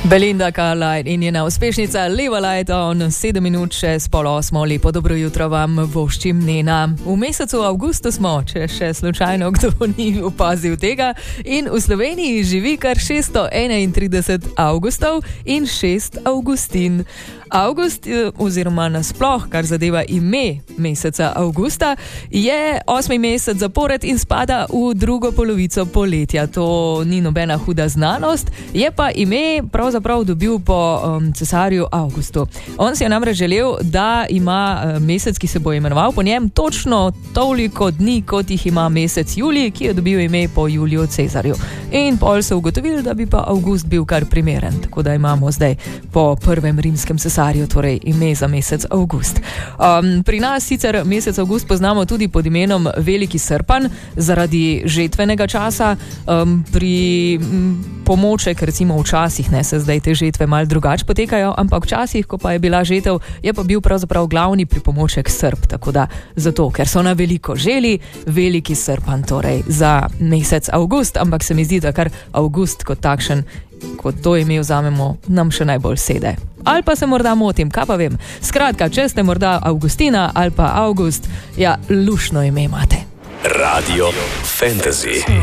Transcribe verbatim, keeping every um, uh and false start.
Belinda Carlisle in njena uspešnica Live a Light On, sedem minut čez pol osmo, lepo dobro jutro vam voščim Nena. V mesecu avgustu smo, če še slučajno kdo ni opazil tega, in v Sloveniji živi kar šeststo enaintrideset avgustov in šest avgustin. Avgust, oziroma nasploh, kar zadeva ime meseca avgusta, je osmi mesec zapored in spada v drugo polovico poletja. To ni nobena huda znanost, je pa ime pravzaprav dobil po um, cesarju Avgustu. On si je namreč želel, da ima uh, mesec, ki se bo imenoval po njem, točno toliko dni, kot jih ima mesec Julij, ki je dobil ime po Juliju Cezarju. In pol so ugotovili, da bi pa Avgust bil kar primeren, tako da imamo zdaj po prvem rimskem cesarju, torej ime za mesec Avgust. Um, pri nas sicer mesec Avgust poznamo tudi pod imenom Veliki Srpan, zaradi žetvenega časa. Um, pri m, pomoček, recimo včasih, ne, se zdaj te žetve malo drugače potekajo, ampak včasih, ko pa je bila žetev, je pa bil pravzaprav glavni pripomoček srp, tako da zato, ker so na veliko želi, Veliki Srpan torej za mesec Avgust, ampak se mi zdi, da kar Avgust kot takšen, kot to ime vzamemo, nam še najbolj sede. Ali pa se morda motim, kaj pa vem. Skratka, če ste morda Avgustina ali pa Avgust, ja, lušno ime imate. Radio Fantasy.